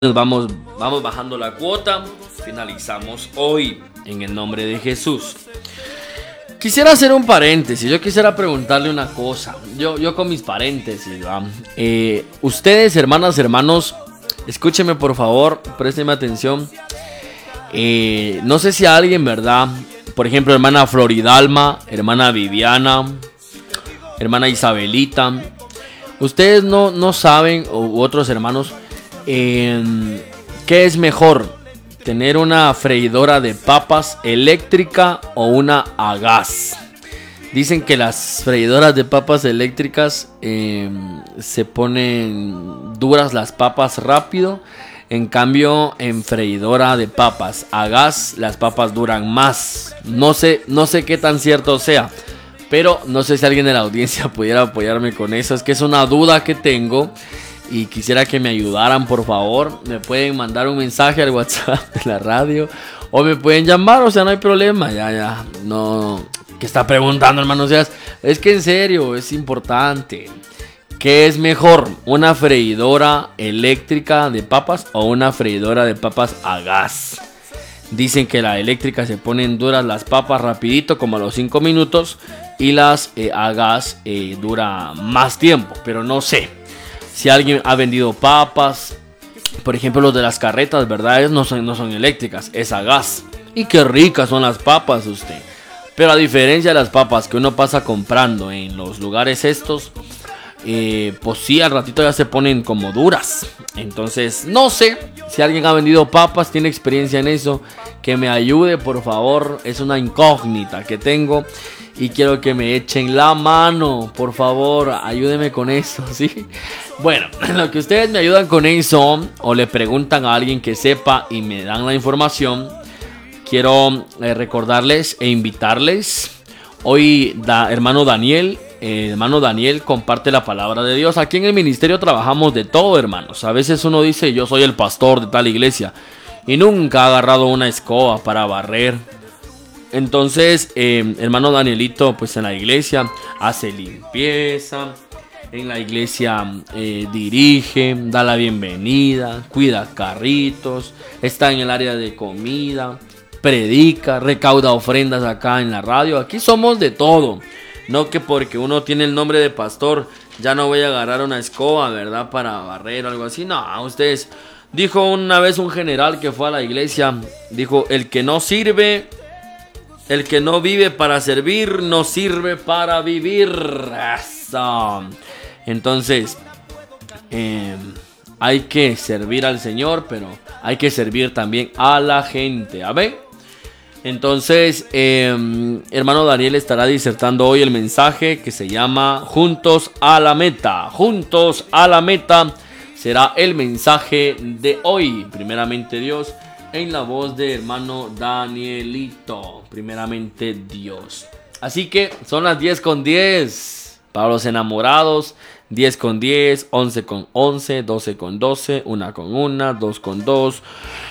Vamos bajando la cuota. Finalizamos hoy en el nombre de Jesús. Quisiera hacer un paréntesis. Yo quisiera preguntarle una cosa. Yo con mis paréntesis, ¿va? Ustedes, hermanas, hermanos, escúchenme por favor, préstenme atención. No sé si alguien, ¿verdad? Por ejemplo, hermana Floridalma, hermana Viviana, hermana Isabelita. Ustedes no saben, u otros hermanos, ¿qué es mejor? ¿Tener una freidora de papas eléctrica o una a gas? Dicen que las freidoras de papas eléctricas se ponen duras las papas rápido. En cambio, en freidora de papas a gas, las papas duran más. No sé qué tan cierto sea, pero no sé si alguien de la audiencia pudiera apoyarme con eso. Es que es una duda que tengo y quisiera que me ayudaran, por favor. Me pueden mandar un mensaje al WhatsApp de la radio o me pueden llamar, o sea, no hay problema. Ya, no. ¿Qué está preguntando, hermano? O sea, es que en serio, es importante. ¿Qué es mejor? ¿Una freidora eléctrica de papas o una freidora de papas a gas? Dicen que la eléctrica se ponen duras las papas rapidito, como a los 5 minutos. Y las a gas dura más tiempo, pero no sé. Si alguien ha vendido papas, por ejemplo los de las carretas, ¿verdad? No son eléctricas, es a gas. Y qué ricas son las papas, usted. Pero a diferencia de las papas que uno pasa comprando en los lugares estos, pues sí, al ratito ya se ponen como duras. Entonces, no sé si alguien ha vendido papas, tiene experiencia en eso, que me ayude, por favor. Es una incógnita que tengo y quiero que me echen la mano, por favor, ayúdeme con eso, ¿sí? Bueno, lo que ustedes me ayudan con eso o le preguntan a alguien que sepa y me dan la información, quiero recordarles e invitarles. Hoy, hermano Daniel comparte la palabra de Dios. Aquí en el ministerio trabajamos de todo, hermanos. A veces uno dice, yo soy el pastor de tal iglesia, y nunca ha agarrado una escoba para barrer. Entonces, hermano Danielito, pues en la iglesia hace limpieza, en la iglesia dirige, da la bienvenida, cuida carritos, está en el área de comida, predica, recauda ofrendas acá en la radio. Aquí somos de todo. No que porque uno tiene el nombre de pastor ya no voy a agarrar una escoba, ¿verdad? Para barrer o algo así. No, ustedes. Dijo una vez un general que fue a la iglesia, dijo, el que no vive para servir, no sirve para vivir. Eso. Entonces, hay que servir al Señor, pero hay que servir también a la gente. A ver. Entonces, hermano Daniel estará disertando hoy el mensaje que se llama Juntos a la Meta. Juntos a la Meta será el mensaje de hoy. Primeramente Dios, en la voz de hermano Danielito. Primeramente Dios. Así que son las 10:10 para los enamorados. 10:10, 11:11, 12:12, 1:1, 2:2.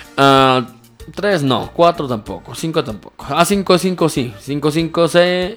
3 no, 4 tampoco, 5 tampoco. 5 sí, 5 6,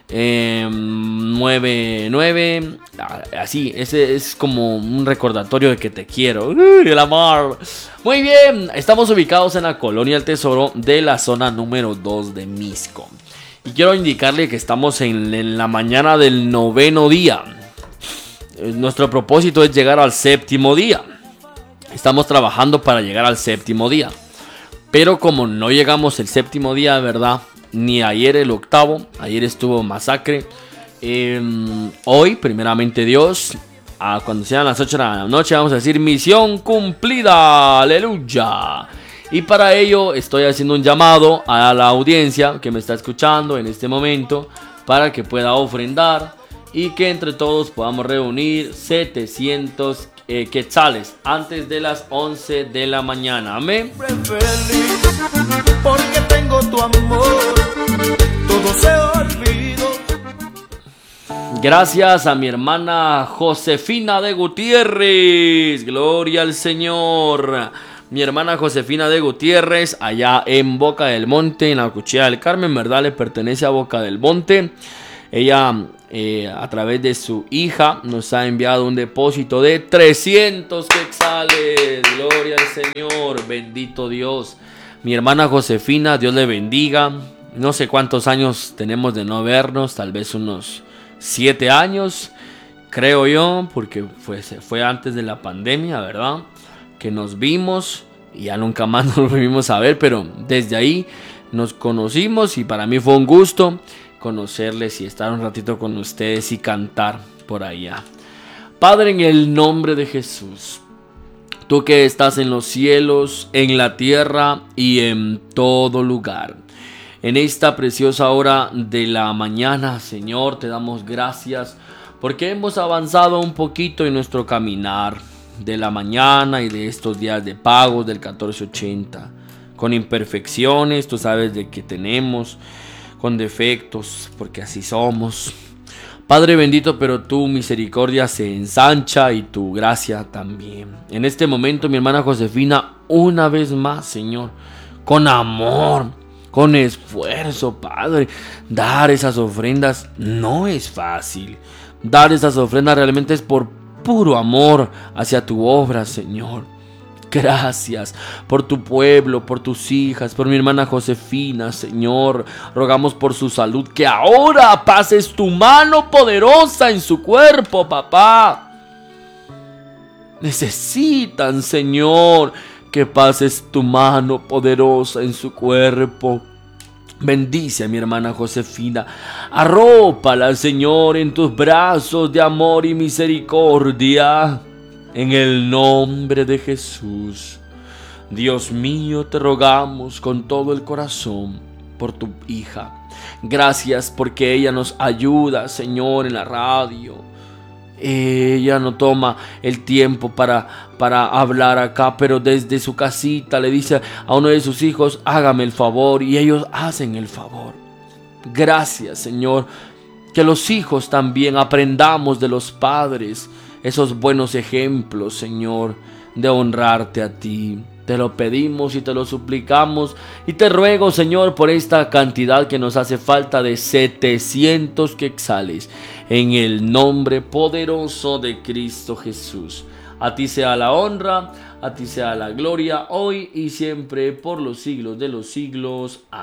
9. Así, ese es como un recordatorio de que te quiero. El amor. Muy bien, estamos ubicados en la Colonia El Tesoro de la zona número 2 de Mixco. Y quiero indicarle que estamos en la mañana del 9º día. Nuestro propósito es llegar al 7º día. Estamos trabajando para llegar al 7º día. Pero como no llegamos el 7º día, ¿verdad? Ni ayer el 8º. Ayer estuvo masacre. Hoy, primeramente Dios, cuando sean las 8 de la noche, vamos a decir misión cumplida. Aleluya. Y para ello estoy haciendo un llamado a la audiencia que me está escuchando en este momento, para que pueda ofrendar y que entre todos podamos reunir 700 quetzales antes de las 11 de la mañana. Amén. Feliz porque tengo tu amor, todo se olvidó. Gracias a mi hermana Josefina de Gutiérrez. Gloria al Señor. Mi hermana Josefina de Gutiérrez, allá en Boca del Monte, en la Cuchilla del Carmen, ¿verdad? Le pertenece a Boca del Monte. Ella a través de su hija nos ha enviado un depósito de 300 quetzales. Gloria al Señor, bendito Dios. Mi hermana Josefina, Dios le bendiga. No sé cuántos años tenemos de no vernos, tal vez unos 7 años, creo yo, porque fue antes de la pandemia, ¿verdad? Que nos vimos y ya nunca más nos volvimos a ver, pero desde ahí nos conocimos y para mí fue un gusto conocerles y estar un ratito con ustedes y cantar por allá. Padre, en el nombre de Jesús, tú que estás en los cielos, en la tierra y en todo lugar, en esta preciosa hora de la mañana, Señor, te damos gracias porque hemos avanzado un poquito en nuestro caminar de la mañana y de estos días de pagos del 1480, con imperfecciones, tú sabes de que tenemos, con defectos, porque así somos. Padre bendito, pero tu misericordia se ensancha y tu gracia también. En este momento, mi hermana Josefina, una vez más, Señor, con amor, con esfuerzo, Padre, dar esas ofrendas no es fácil. Dar esas ofrendas realmente es por puro amor hacia tu obra, Señor. Gracias por tu pueblo, por tus hijas, por mi hermana Josefina, Señor. Rogamos por su salud, que ahora pases tu mano poderosa en su cuerpo, papá. Necesitan, Señor, que pases tu mano poderosa en su cuerpo. Bendice a mi hermana Josefina. Arrópala, Señor, en tus brazos de amor y misericordia. En el nombre de Jesús. Dios mío, te rogamos con todo el corazón por tu hija. Gracias porque ella nos ayuda, Señor, en la radio. Ella no toma el tiempo para hablar acá, pero desde su casita le dice a uno de sus hijos, hágame el favor, y ellos hacen el favor. Gracias, Señor, que los hijos también aprendamos de los padres esos buenos ejemplos, Señor, de honrarte a ti. Te lo pedimos y te lo suplicamos y te ruego, Señor, por esta cantidad que nos hace falta de 700 quetzales, en el nombre poderoso de Cristo Jesús. A ti sea la honra, a ti sea la gloria, hoy y siempre, por los siglos de los siglos. Amén.